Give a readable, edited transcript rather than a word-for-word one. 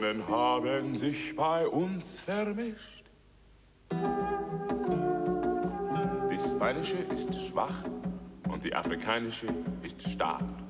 Nationen haben sich bei uns vermischt. Die spanische ist schwach und die afrikanische ist stark.